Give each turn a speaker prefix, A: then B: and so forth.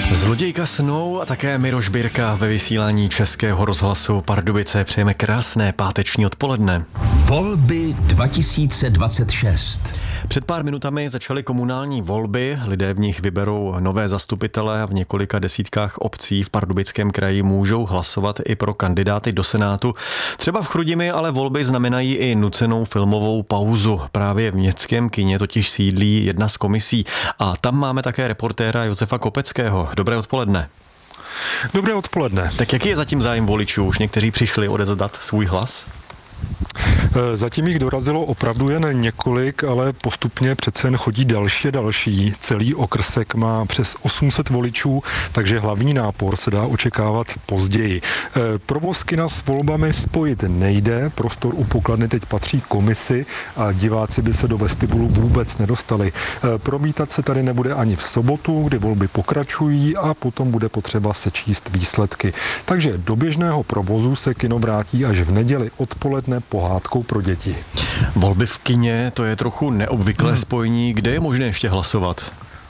A: Zlodějka snů a také Miroš Birka ve vysílání Českého rozhlasu Pardubice. Přejeme krásné páteční odpoledne.
B: Volby 2026.
A: Před pár minutami začaly komunální volby, lidé v nich vyberou nové zastupitele a v několika desítkách obcí v Pardubickém kraji můžou hlasovat i pro kandidáty do Senátu. Třeba v Chrudimi ale volby znamenají i nucenou filmovou pauzu. Právě v městském kině totiž sídlí jedna z komisí a tam máme také reportéra Josefa Kopeckého. Dobré odpoledne.
C: Dobré odpoledne.
A: Tak jaký je zatím zájem voličů? Už někteří přišli odevzdat svůj hlas?
C: Zatím jich dorazilo opravdu jen několik, ale postupně přece jen chodí další a další. Celý okrsek má přes 800 voličů, takže hlavní nápor se dá očekávat později. Provoz kina s volbami spojit nejde, prostor u pokladny teď patří komisi a diváci by se do vestibulu vůbec nedostali. Promítat se tady nebude ani v sobotu, kdy volby pokračují a potom bude potřeba sečíst výsledky. Takže do běžného provozu se kino vrátí až v neděli odpoledne pohádkou pro děti.
A: Volby v kině, to je trochu neobvyklé spojení. Kde je možné ještě hlasovat?